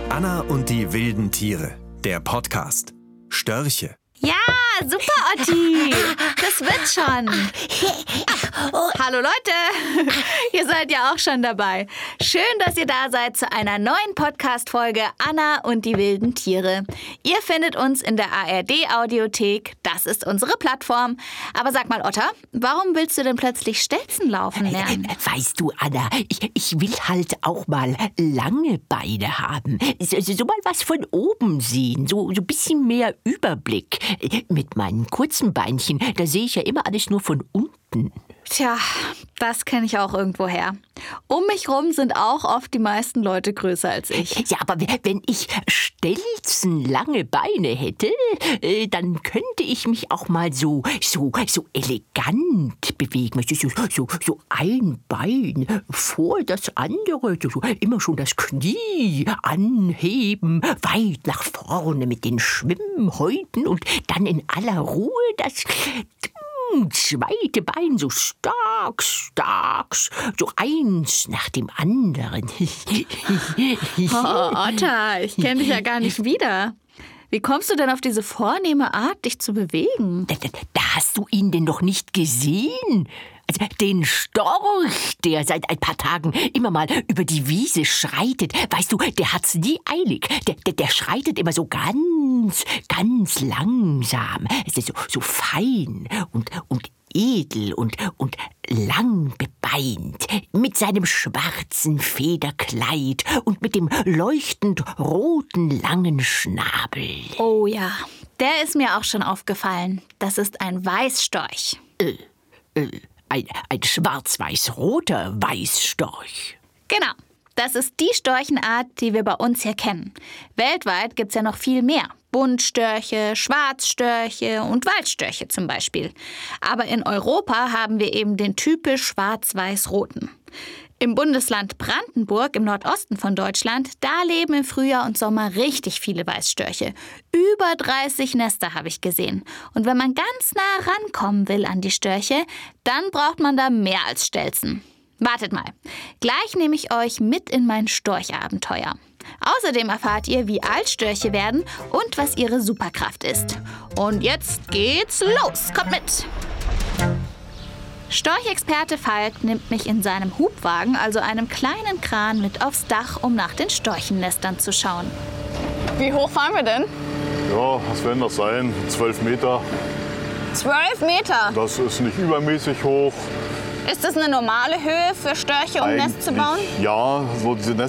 Anna und die wilden Tiere, der Podcast. Störche. Ja, super, Otti. Das wird schon. Hallo Leute, ihr seid ja auch schon dabei. Schön, dass ihr da seid zu einer neuen Podcast-Folge Anna und die wilden Tiere. Ihr findet uns in der ARD-Audiothek. Das ist unsere Plattform. Aber sag mal, Otter, warum willst du denn plötzlich Stelzen laufen lernen? Weißt du, Anna, ich will halt auch mal lange Beine haben. So mal was von oben sehen, so ein bisschen mehr Überblick. Mit meinen kurzen Beinchen, da sehe ich ja immer alles nur von unten. Tja, das kenne ich auch irgendwoher. Um mich rum sind auch oft die meisten Leute größer als ich. Ja, aber wenn ich stelzenlange Beine hätte, dann könnte ich mich auch mal so elegant bewegen. So ein Bein vor das andere, so immer schon das Knie anheben, weit nach vorne mit den Schwimmhäuten und dann in aller Ruhe das zweite Bein so stark, so eins nach dem anderen. Oh, Otter, ich kenne dich ja gar nicht wieder. Wie kommst du denn auf diese vornehme Art, dich zu bewegen? Da hast du ihn denn noch nicht gesehen? Also den Storch, der seit ein paar Tagen immer mal über die Wiese schreitet. Weißt du, der hat's nie eilig. Der schreitet immer so ganz langsam. Es ist so fein und edel und lang bebeint, mit seinem schwarzen Federkleid und mit dem leuchtend roten langen Schnabel. Oh ja, der ist mir auch schon aufgefallen. Das ist ein Weißstorch. Ein schwarz-weiß-roter Weißstorch. Genau, das ist die Storchenart, die wir bei uns hier kennen. Weltweit gibt's ja noch viel mehr. Buntstörche, Schwarzstörche und Waldstörche zum Beispiel. Aber in Europa haben wir eben den typisch schwarz-weiß-roten. Im Bundesland Brandenburg, im Nordosten von Deutschland, da leben im Frühjahr und Sommer richtig viele Weißstörche. Über 30 Nester habe ich gesehen. Und wenn man ganz nah rankommen will an die Störche, dann braucht man da mehr als Stelzen. Wartet mal, gleich nehme ich euch mit in mein Storchabenteuer. Außerdem erfahrt ihr, wie alt Störche werden und was ihre Superkraft ist. Und jetzt geht's los. Kommt mit! Storchexperte Falk nimmt mich in seinem Hubwagen, also einem kleinen Kran, mit aufs Dach, um nach den Storchennestern zu schauen. Wie hoch fahren wir denn? Ja, was werden das sein? 12 Meter. 12 Meter? Das ist nicht übermäßig hoch. Ist das eine normale Höhe für Störche, um ein Nest zu bauen? Ja, so diese